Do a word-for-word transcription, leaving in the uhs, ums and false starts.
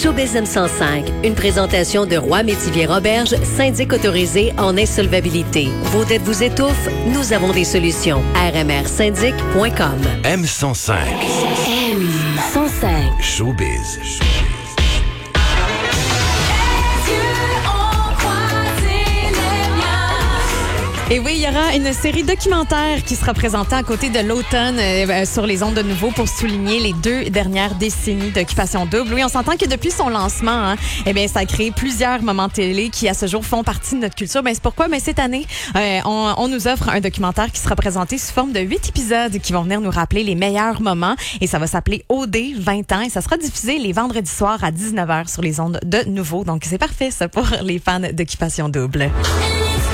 Showbiz M cent cinq, une présentation de Roy Métivier Roberge, syndic autorisé en insolvabilité. Vos dettes vous étouffent? Nous avons des solutions. R M R syndic point com. M cent cinq. M cent cinq. Showbiz. Et oui, il y aura une série documentaire qui sera présentée à côté de l'automne euh, sur les ondes de nouveau pour souligner les deux dernières décennies d'Occupation Double. Oui, on s'entend que depuis son lancement, hein, eh bien, ça a créé plusieurs moments télé qui, à ce jour, font partie de notre culture. Ben, c'est pourquoi, ben, cette année, euh, on, on nous offre un documentaire qui sera présenté sous forme de huit épisodes qui vont venir nous rappeler les meilleurs moments. Et ça va s'appeler O D vingt ans. Et ça sera diffusé les vendredis soirs à dix-neuf heures sur les ondes de nouveau. Donc, c'est parfait, ça, pour les fans d'Occupation Double.